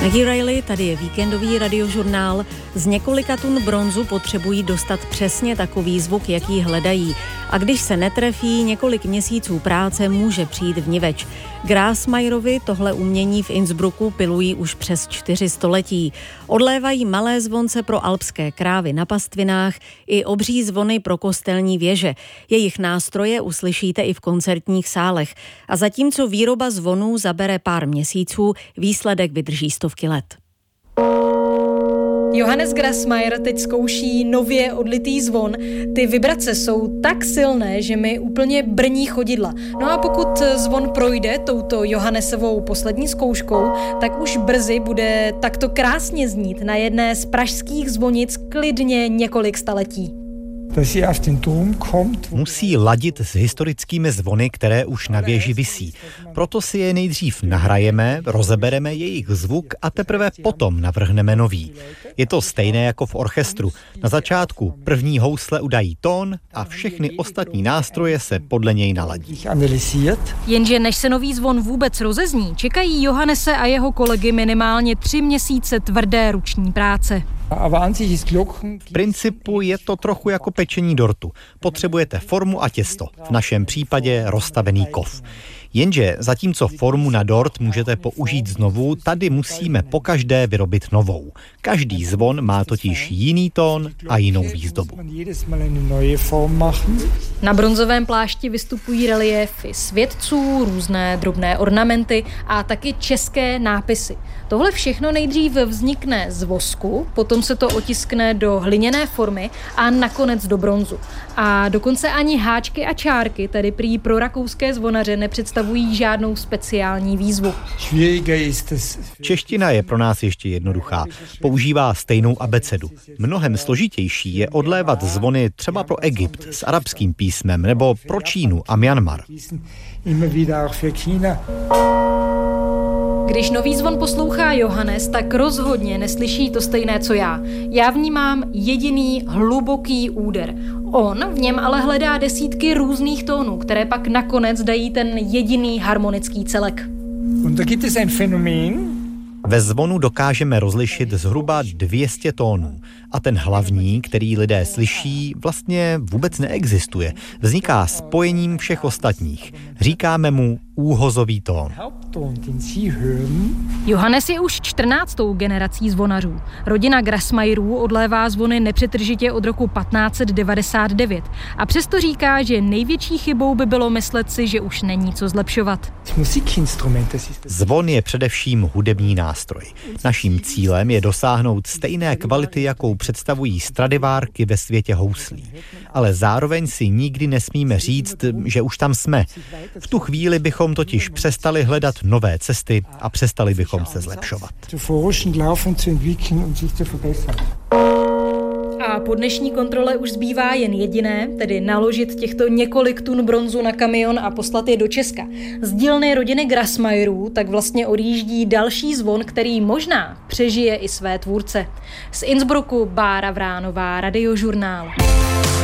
Maggie Reilly, tady je víkendový radiožurnál. Z několika tun bronzu potřebují dostat přesně takový zvuk, jaký hledají. A když se netrefí, několik měsíců práce může přijít vniveč. Grasmayerovi tohle umění v Innsbrucku pilují už přes 4 století. Odlévají malé zvonce pro alpské krávy na pastvinách i obří zvony pro kostelní věže. Jejich nástroje uslyšíte i v koncertních sálech. A zatímco výroba zvonů zabere pár měsíců, výsledek vydrží stovky let. Johannes Grasmayer teď zkouší nově odlitý zvon. Ty vibrace jsou tak silné, že mi úplně brní chodidla. No a pokud zvon projde touto Johannesovou poslední zkouškou, tak už brzy bude takto krásně znít na jedné z pražských zvonic klidně několik staletí. Musí ladit s historickými zvony, které už na věži visí. Proto si je nejdřív nahrajeme, rozebereme jejich zvuk a teprve potom navrhneme nový. Je to stejné jako v orchestru. Na začátku první housle udají tón a všechny ostatní nástroje se podle něj naladí. Jenže než se nový zvon vůbec rozezní, čekají Johannese a jeho kolegy minimálně 3 měsíce tvrdé ruční práce. V principu je to trochu jako pečení dortu. Potřebujete formu a těsto, v našem případě rozstavený kov. Jenže zatímco formu na dort můžete použít znovu, tady musíme pokaždé vyrobit novou. Každý zvon má totiž jiný tón a jinou výzdobu. Na bronzovém plášti vystupují reliéfy světců, různé drobné ornamenty a taky české nápisy. Tohle všechno nejdřív vznikne z vosku, potom se to otiskne do hliněné formy a nakonec do bronzu. A dokonce ani háčky a čárky tady prý pro rakouské zvonaře nepředstavují žádnou speciální výzvu. Čeština je pro nás ještě jednoduchá. Používá stejnou abecedu. Mnohem složitější je odlévat zvony třeba pro Egypt s arabským písmem nebo pro Čínu a Myanmar. Když nový zvon poslouchá Johannes, tak rozhodně neslyší to stejné, co já. Já vnímám jediný hluboký úder. On v něm ale hledá desítky různých tónů, které pak nakonec dají ten jediný harmonický celek. Ve zvonu dokážeme rozlišit zhruba 200 tónů. A ten hlavní, který lidé slyší, vlastně vůbec neexistuje. Vzniká spojením všech ostatních. Říkáme mu úhozový tón. Johannes je už 14. generací zvonařů. Rodina Grasmayerů odlévá zvony nepřetržitě od roku 1599 a přesto říká, že největší chybou by bylo myslet si, že už není co zlepšovat. Zvon je především hudební nástroj. Naším cílem je dosáhnout stejné kvality, jakou představují Stradivárky ve světě houslí. Ale zároveň si nikdy nesmíme říct, že už tam jsme. V tu chvíli bychom totiž přestali hledat nové cesty a přestali bychom se zlepšovat. A po dnešní kontrole už zbývá jen jediné, tedy naložit těchto několik tun bronzu na kamion a poslat je do Česka. Z dílny rodiny Grasmayerů tak vlastně odjíždí další zvon, který možná přežije i své tvůrce. Z Innsbrucku Bára Vránová, Radiožurnál.